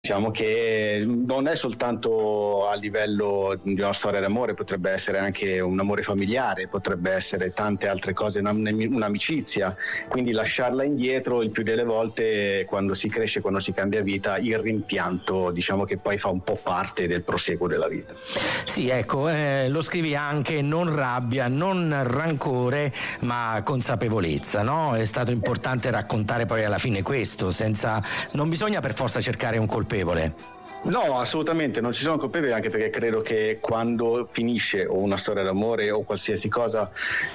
Diciamo che non è soltanto a livello di una storia d'amore, potrebbe essere anche un amore familiare, potrebbe essere tante altre cose, un'amicizia, quindi lasciarla indietro il più delle volte quando si cresce, quando si cambia vita, il rimpianto diciamo che poi fa un po' parte del proseguo della vita. Sì, ecco, lo scrivi anche: non rabbia, non rancore, ma consapevolezza, no? È stato importante raccontare poi alla fine questo, non bisogna per forza cercare un colpevole. No, assolutamente, non ci sono colpevoli, anche perché credo che quando finisce o una storia d'amore o qualsiasi cosa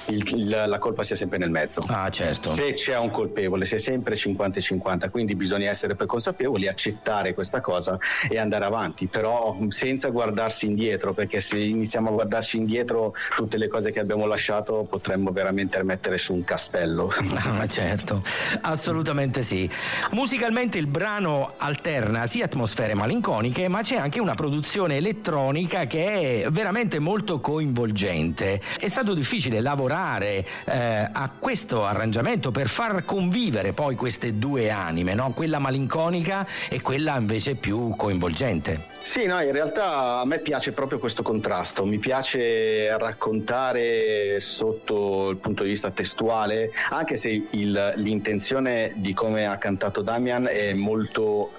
la colpa sia sempre nel mezzo. Ah, certo. Se c'è un colpevole, se è sempre 50-50, quindi bisogna essere poi consapevoli, accettare questa cosa e andare avanti, però senza guardarsi indietro, perché se iniziamo a guardarci indietro tutte le cose che abbiamo lasciato potremmo veramente mettere su un castello. Ah, certo, assolutamente sì. Musicalmente il brano alterna sia atmosfere malinconiche, ma c'è anche una produzione elettronica che è veramente molto coinvolgente. È stato difficile lavorare a questo arrangiamento per far convivere poi queste due anime, no? Quella malinconica e quella invece più coinvolgente. Sì, no, in realtà a me piace proprio questo contrasto, mi piace raccontare sotto il punto di vista testuale, anche se l'intenzione di come ha cantato Damian è molto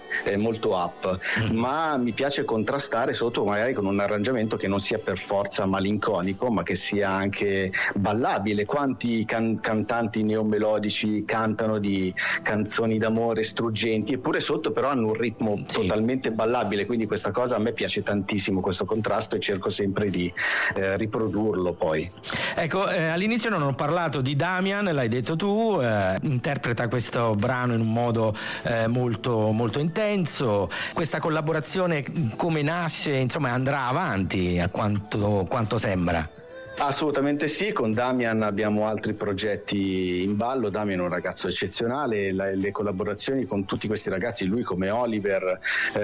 up, ma mi piace contrastare sotto magari con un arrangiamento che non sia per forza malinconico, ma che sia anche ballabile. Quanti cantanti neomelodici cantano di canzoni d'amore struggenti, eppure sotto però hanno un ritmo totalmente ballabile, quindi questa cosa a me piace tantissimo, questo contrasto, e cerco sempre di riprodurlo poi. Ecco, all'inizio non ho parlato di Damian, l'hai detto tu, interpreta questo brano in un modo molto, molto intenso. Questa collaborazione come nasce, insomma, andrà avanti a quanto sembra? Assolutamente sì, con Damian abbiamo altri progetti in ballo. Damian è un ragazzo eccezionale, le collaborazioni con tutti questi ragazzi, lui come Oliver,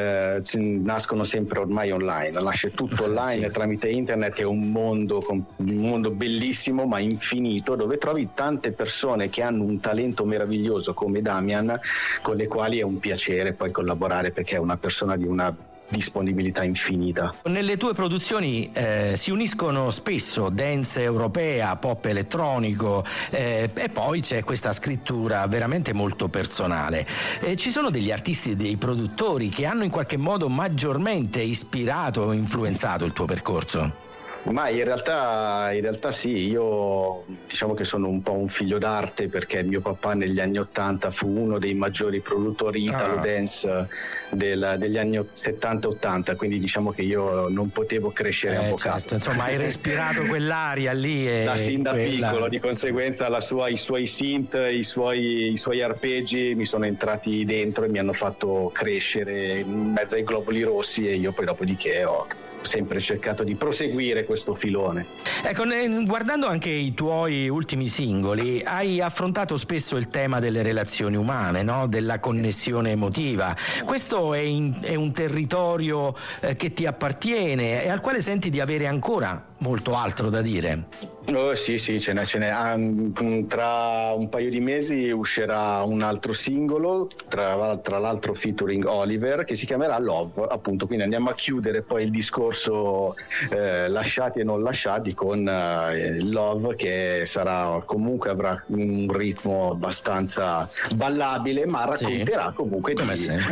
nascono sempre ormai online, nasce tutto online. Sì. Tramite internet, è un mondo bellissimo ma infinito, dove trovi tante persone che hanno un talento meraviglioso come Damian, con le quali è un piacere poi collaborare, perché è una persona di una disponibilità infinita. Nelle tue produzioni si uniscono spesso dance europea, pop elettronico, e poi c'è questa scrittura veramente molto personale. Ci sono degli artisti e dei produttori che hanno in qualche modo maggiormente ispirato o influenzato il tuo percorso? Ma in realtà sì, io diciamo che sono un po' un figlio d'arte, perché mio papà negli anni 80 fu uno dei maggiori produttori italo dance degli anni 70-80, quindi diciamo che io non potevo crescere avvocato. Certo, insomma hai respirato quell'aria lì sin da piccolo, di conseguenza i suoi synth, i suoi arpeggi mi sono entrati dentro e mi hanno fatto crescere in mezzo ai globuli rossi, e io poi dopodiché ho sempre cercato di proseguire questo filone. Ecco, guardando anche i tuoi ultimi singoli, hai affrontato spesso il tema delle relazioni umane, no? Della connessione emotiva. Questo è un territorio che ti appartiene e al quale senti di avere ancora molto altro da dire. Oh, sì, ce n'è. Tra un paio di mesi uscirà un altro singolo, tra l'altro featuring Oliver, che si chiamerà Love, appunto, quindi andiamo a chiudere poi il discorso lasciati e non lasciati con Love, che sarà comunque, avrà un ritmo abbastanza ballabile, ma racconterà comunque di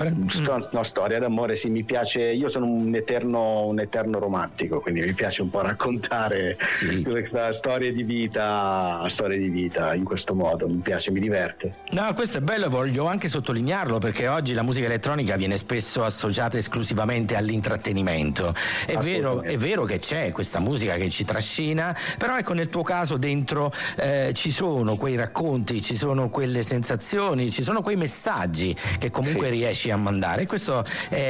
una storia d'amore. Sì, mi piace, io sono un eterno romantico, quindi mi piace un po' raccontare questa storia di vita in questo modo. Mi piace, mi diverte. No, questo è bello, voglio anche sottolinearlo, perché oggi la musica elettronica viene spesso associata esclusivamente all'intrattenimento. È vero che c'è questa musica che ci trascina, però ecco, nel tuo caso dentro ci sono quei racconti, ci sono quelle sensazioni, ci sono quei messaggi che comunque riesci a mandare. Questo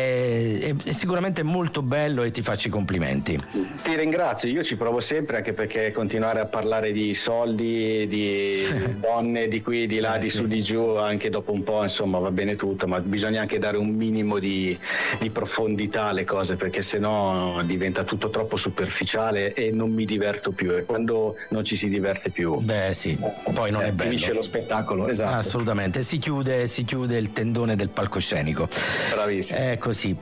è sicuramente molto bello e ti faccio i complimenti. Ti ringrazio, io ci provo sempre, anche perché continuare a parlare di soldi, di donne, di qui, di là, di su, di giù, anche dopo un po', insomma, va bene tutto, ma bisogna anche dare un minimo di profondità alle cose, perché sennò no, diventa tutto troppo superficiale e non mi diverto più, e quando non ci si diverte più, beh sì, poi non è bello, finisce lo spettacolo. Esatto, assolutamente, si chiude il tendone del palcoscenico. Bravissimo. È così.